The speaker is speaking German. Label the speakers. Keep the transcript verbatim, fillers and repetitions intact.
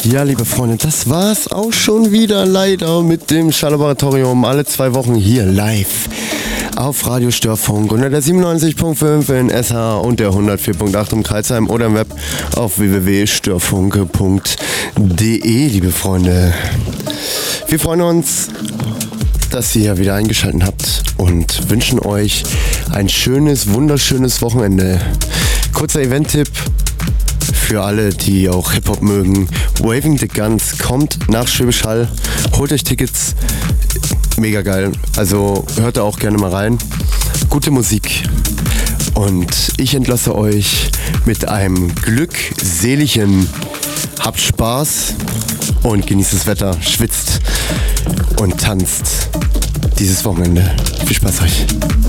Speaker 1: Ja, liebe Freunde, das war's auch schon wieder leider mit dem Schall-Laboratorium. Alle zwei Wochen hier live auf Radio Störfunk unter der siebenundneunzig Komma fünf in S H und der hundertvier Komma acht im Kreisheim oder im Web auf w w w punkt störfunk punkt d e, liebe Freunde. Wir freuen uns, dass ihr wieder eingeschaltet habt und wünschen euch ein schönes, wunderschönes Wochenende. Kurzer Event-Tipp für alle, die auch Hip-Hop mögen. Waving the Guns kommt nach Schwäbisch Hall. Holt euch Tickets. Mega geil. Also hört da auch gerne mal rein. Gute Musik. Und ich entlasse euch mit einem glückseligen Habt Spaß und genießt das Wetter. Schwitzt und tanzt dieses Wochenende. Viel Spaß euch.